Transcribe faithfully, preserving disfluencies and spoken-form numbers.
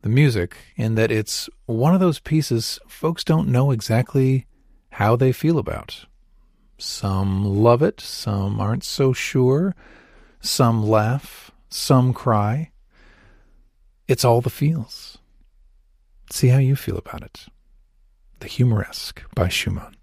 music in that it's one of those pieces folks don't know exactly how they feel about. Some love it, some aren't so sure, some laugh, some cry. It's all the feels. See how you feel about it. The Humoresque by Schumann.